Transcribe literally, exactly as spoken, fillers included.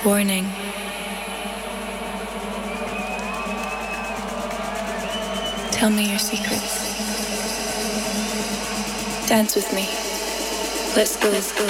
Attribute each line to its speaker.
Speaker 1: Warning. Tell me your secrets. Dance with me. Let's go, let's go.